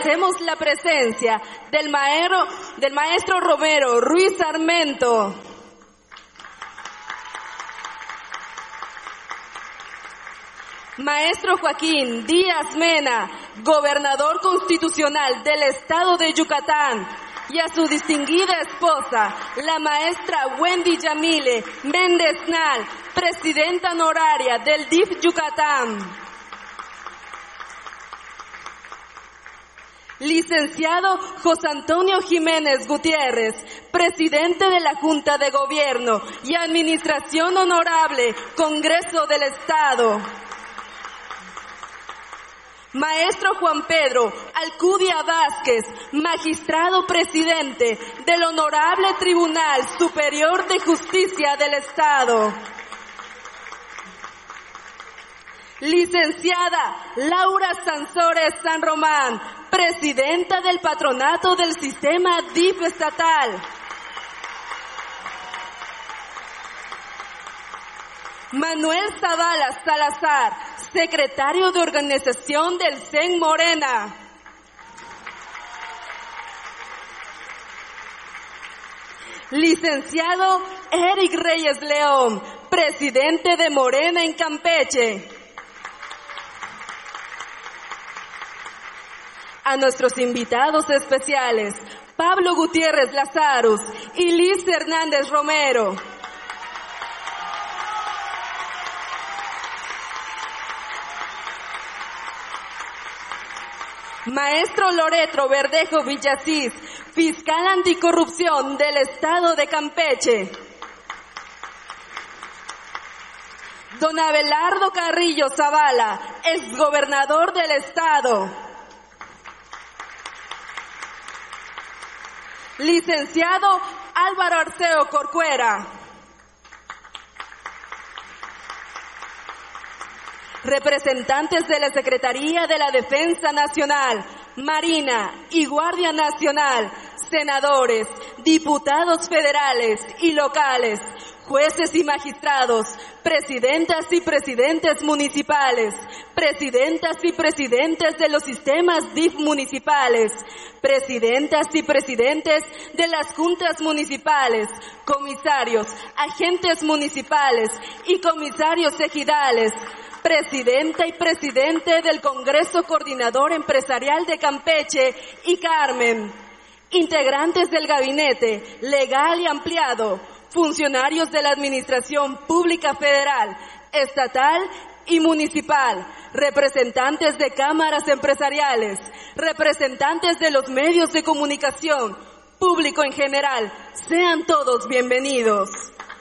agradecemos la presencia del maestro Romero Ruiz Armento. Maestro Joaquín Díaz Mena, gobernador constitucional del estado de Yucatán, y a su distinguida esposa, la maestra Wendy Yamile Méndez Nal, presidenta honoraria del DIF Yucatán. Licenciado José Antonio Jiménez Gutiérrez, presidente de la Junta de Gobierno y Administración Honorable, Congreso del Estado. Maestro Juan Pedro Alcudia Vázquez, magistrado presidente del Honorable Tribunal Superior de Justicia del Estado. Licenciada Laura Sansores San Román, presidenta del Patronato del Sistema DIF Estatal. Manuel Zavala Salazar, secretario de organización del CEN Morena. Licenciado Eric Reyes León, presidente de Morena en Campeche. A nuestros invitados especiales, Pablo Gutiérrez Lazarus y Liz Hernández Romero. Maestro Loretro Verdejo Villasís, fiscal anticorrupción del Estado de Campeche. Don Abelardo Carrillo Zavala, exgobernador del Estado. Licenciado Álvaro Arceo Corcuera. Representantes de la Secretaría de la Defensa Nacional, Marina y Guardia Nacional, senadores, diputados federales y locales, jueces y magistrados, presidentas y presidentes municipales, presidentas y presidentes de los sistemas DIF municipales, presidentas y presidentes de las juntas municipales, comisarios, agentes municipales y comisarios ejidales, presidenta y presidente del Congreso Coordinador Empresarial de Campeche y Carmen, integrantes del Gabinete Legal y Ampliado, funcionarios de la Administración Pública Federal, Estatal y Municipal, representantes de cámaras empresariales, representantes de los medios de comunicación, público en general, sean todos bienvenidos.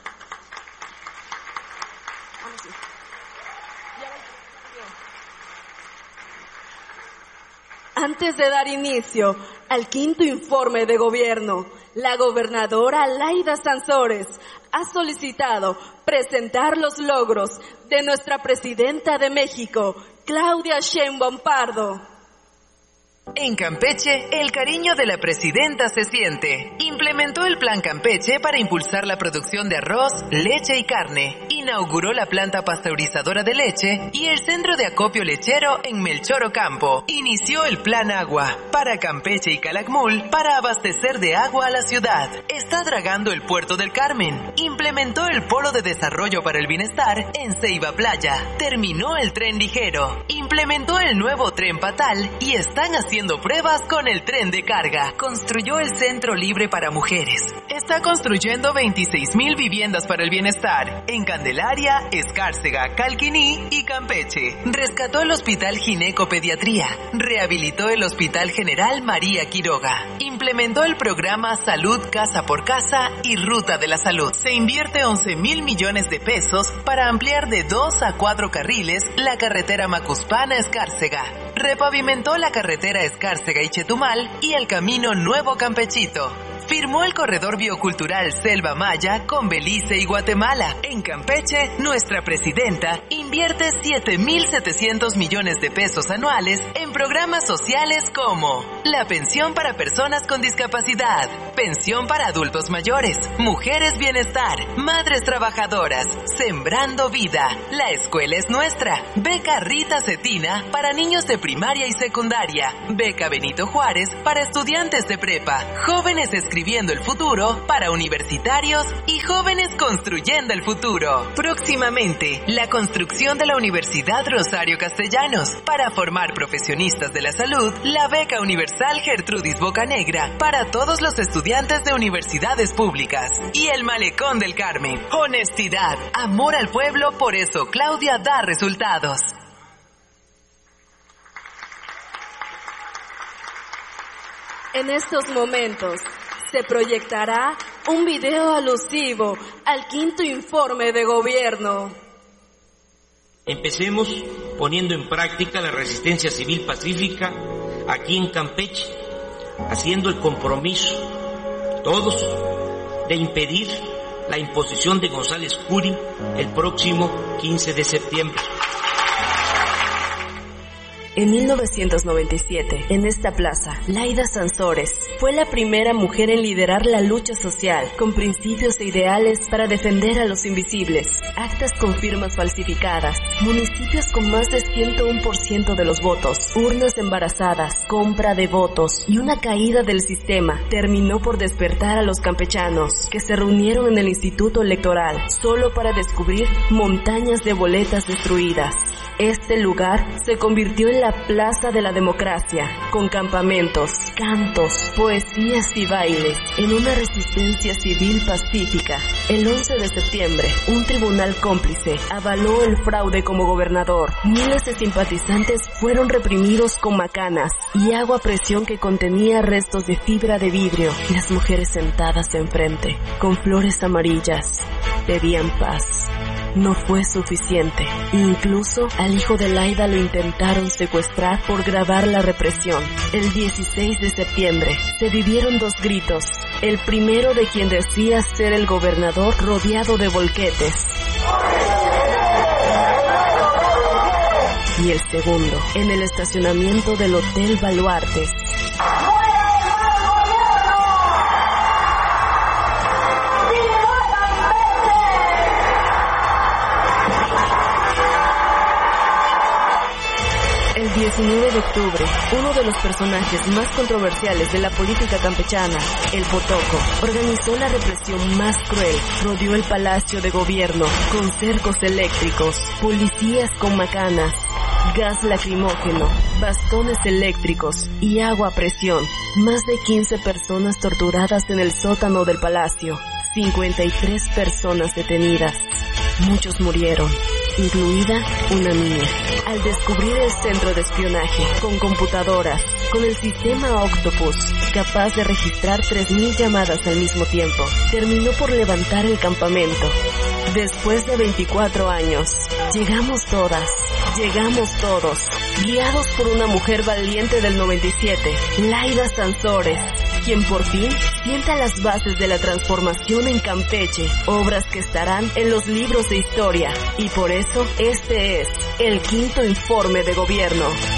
Antes de dar inicio al quinto informe de gobierno, la gobernadora Laida Sansores ha solicitado presentar los logros de nuestra presidenta de México, Claudia Sheinbaum Pardo. En Campeche, el cariño de la presidenta se siente. Implementó el Plan Campeche para impulsar la producción de arroz, leche y carne. Inauguró la planta pasteurizadora de leche y el centro de acopio lechero en Melchor Ocampo. Inició el Plan Agua para Campeche y Calakmul para abastecer de agua a la ciudad. Está dragando el Puerto del Carmen. Implementó el Polo de Desarrollo para el Bienestar en Ceiba Playa. Terminó el tren ligero. Implementó el nuevo tren Patal y están haciendo pruebas con el tren de carga. Construyó el Centro Libre para Mujeres. Está construyendo 26,000 viviendas para el bienestar en Candelaria, Escárcega, Calquiní y Campeche. Rescató el Hospital Ginecopediatría. Rehabilitó el Hospital General María Quiroga. Implementó el programa Salud Casa por Casa y Ruta de la Salud. Se invierte 11,000 millones de pesos para ampliar de 2 a 4 carriles la carretera Macuspana-Escárcega. Repavimentó la carretera Escárcega y Chetumal y el camino Nuevo Campechito. firmó el corredor biocultural Selva Maya con Belice y Guatemala. En Campeche, nuestra presidenta invierte 7.700 millones de pesos anuales en programas sociales como la pensión para personas con discapacidad, pensión para adultos mayores, mujeres bienestar, madres trabajadoras, sembrando vida, la escuela es nuestra, beca Rita Cetina para niños de primaria y secundaria, beca Benito Juárez para estudiantes de prepa, jóvenes escribiendo el futuro para universitarios y jóvenes construyendo el futuro. Próximamente, la construcción de la Universidad Rosario Castellanos para formar profesionistas de la salud, la beca universal Gertrudis Bocanegra para todos los estudiantes de universidades públicas y el Malecón del Carmen. Honestidad, amor al pueblo, por eso Claudia da resultados. En estos momentos se proyectará un video alusivo al 5º informe de gobierno. Empecemos poniendo en práctica la resistencia civil pacífica aquí en Campeche, haciendo el compromiso, todos, de impedir la imposición de González Curi el próximo 15 de septiembre. En 1997, en esta plaza, Laida Sansores fue la primera mujer en liderar la lucha social, con principios e ideales para defender a los invisibles. Actas con firmas falsificadas, municipios con más de 101% de los votos, urnas embarazadas, compra de votos y una caída del sistema terminó por despertar a los campechanos, que se reunieron en el Instituto Electoral solo para descubrir montañas de boletas destruidas. Este lugar se convirtió en la Plaza de la Democracia, con campamentos, cantos, poesías y bailes, en una resistencia civil pacífica. El 11 de septiembre, un tribunal cómplice avaló el fraude como gobernador. Miles de simpatizantes fueron reprimidos con macanas y agua a presión que contenía restos de fibra de vidrio. Las mujeres sentadas enfrente, con flores amarillas, pedían paz. No fue suficiente. Incluso al hijo de Laida lo intentaron secuestrar por grabar la represión. El 16 de septiembre se vivieron dos gritos. El primero de quien decía ser el gobernador rodeado de volquetes. Y el segundo, en el estacionamiento del Hotel Baluartes. El 19 de octubre, uno de los personajes más controversiales de la política campechana, el Potoco, organizó la represión más cruel. Rodeó el Palacio de Gobierno con cercos eléctricos, policías con macanas, gas lacrimógeno, bastones eléctricos y agua a presión. Más de 15 personas torturadas en el sótano del palacio, 53 personas detenidas. Muchos murieron, incluida una niña. Al descubrir el centro de espionaje, con computadoras, con el sistema Octopus, capaz de registrar 3.000 llamadas al mismo tiempo, terminó por levantar el campamento. Después de 24 años, llegamos todas, llegamos todos, guiados por una mujer valiente del 97, Laida Sansores, quien por fin sienta las bases de la transformación en Campeche, obras que estarán en los libros de historia, y por eso este es el 5º informe de gobierno.